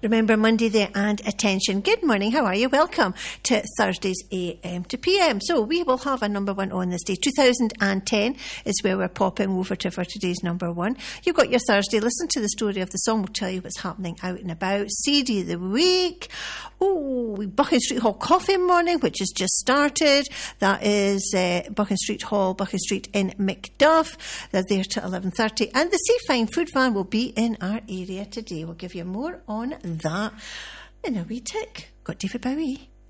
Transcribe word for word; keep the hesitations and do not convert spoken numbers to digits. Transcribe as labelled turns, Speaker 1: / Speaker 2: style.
Speaker 1: Remember, Monday there and attention. Good morning, how are you? Welcome to Thursday's A M to P M. So we will have a number one on this day. two thousand ten is where we're popping over to for today's number one. You've got your Thursday. Listen to the story of the song. We'll tell you what's happening out and about. C D of the week. Oh, Buchan Street Hall Coffee Morning, which has just started. That is uh, Buchan Street Hall, Buchan Street in Macduff. They're there till eleven thirty. And the Seafine Food Van will be in our area today. We'll give you more on that in a wee tick. Got David Bowie.